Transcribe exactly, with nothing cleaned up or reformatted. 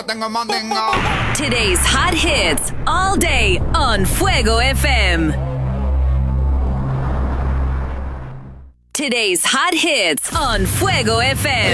Tengo mandinga. Today's hot hits all day on Fuego F M. Today's hot hits on Fuego F M.